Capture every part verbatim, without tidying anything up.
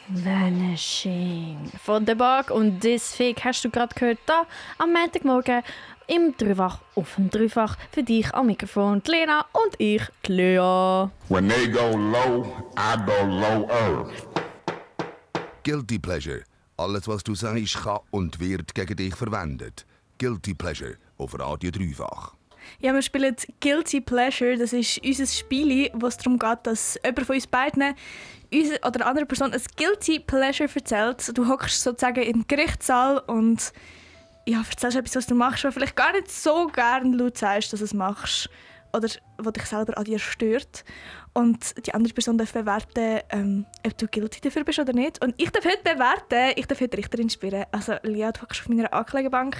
Vanishing von The Bug und «This Fig» hast du gerade gehört, da am Montagmorgen im Dreifach auf dem Dreifach. Für dich am Mikrofon die Lena und ich, die Lea. When they go low, I go lower. Guilty Pleasure. Alles, was du sagst, kann und wird gegen dich verwendet. Guilty Pleasure auf Radio Dreifach. Ja, wir spielen Guilty Pleasure. Das ist unser Spiel, wo es darum geht, dass jemand von uns beiden uns oder eine andere Person ein Guilty Pleasure erzählt. Du hockst sozusagen im Gerichtssaal und ja, erzählst etwas, was du machst, was vielleicht gar nicht so gerne laut sagst, dass du es machst. Oder was dich selber an dir stört. Und die andere Person darf bewerten, ähm, ob du guilty dafür bist oder nicht. Und ich darf heute bewerten, ich darf heute Richterin spielen. Also Lea, du hockst auf meiner Anklägebank.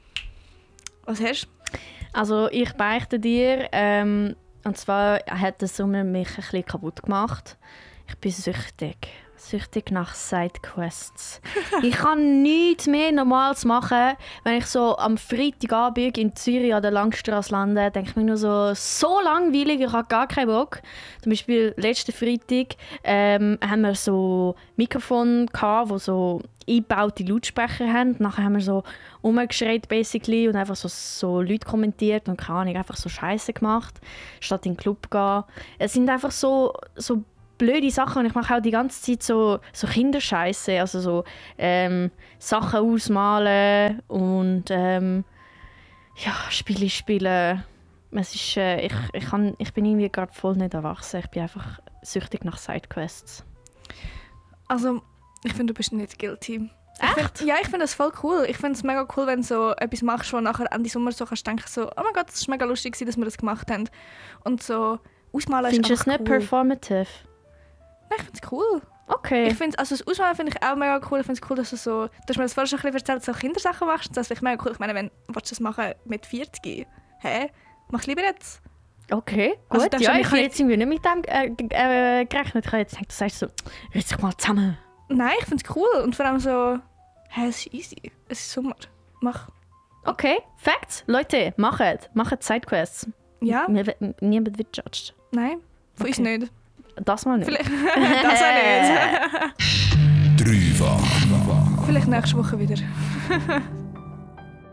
Was hast du? Also ich beichte dir, ähm, und zwar hat der Sommer mich ein bisschen kaputt gemacht. Ich bin süchtig. Süchtig nach Sidequests. Ich kann nichts mehr Normales machen. Wenn ich so am Freitagabend in Zürich an der Langstrasse lande, denke ich mir nur so, so langweilig, ich habe gar keinen Bock. Zum Beispiel letzten Freitag ähm, haben wir so Mikrofone gehabt, die so eingebaute Lautsprecher haben. Nachher haben wir so rumgeschreit basically und einfach so, so Leute kommentiert und keine Ahnung, einfach so Scheiße gemacht, statt in den Club zu gehen. Es sind einfach so, so blöde Sachen und ich mache auch die ganze Zeit so, so Kinderscheiße, also so ähm, Sachen ausmalen und ähm, ja, Spiele spielen. Es ist, äh, ich, ich, kann, ich bin irgendwie gerade voll nicht erwachsen, ich bin einfach süchtig nach Sidequests. Also, ich finde, du bist nicht guilty. Echt? Ich find, ja, ich finde das voll cool. Ich finde es mega cool, wenn du so etwas machst, wo nachher Ende Sommer so kannst denken so, oh mein Gott, das war mega lustig, dass wir das gemacht haben. Und so ausmalen Findest ist du einfach es nicht cool. performative? Nein, ich finde es cool. Okay. Ich find's, also das Ausmalen finde ich auch mega cool. Ich finde es cool, dass du so, du hast mir das vorher schon ein bisschen erzählt, so Kindersachen machst. Das finde ich mega cool. Ich meine, wenn willst du das machen mit vierzig, hä? Mach lieber jetzt. Okay, Also gut. darfst Ja, du ich mich habe nicht- jetzt irgendwie nicht mit dem äh, g- äh, gerechnet. Ich habe jetzt gedacht, du sagst so, reiß dich mal zusammen. Nein, ich finde es cool. Und vor allem so, hä, es ist easy. Es ist Sommer. Mach. Okay, Facts. Leute, macht. Macht Sidequests. Ja? Mir wird- Niemand wird judged. Nein? Von uns Okay. nicht. Das mal nicht. Vielleicht das auch nicht. Dreifach. Vielleicht nächste Woche wieder.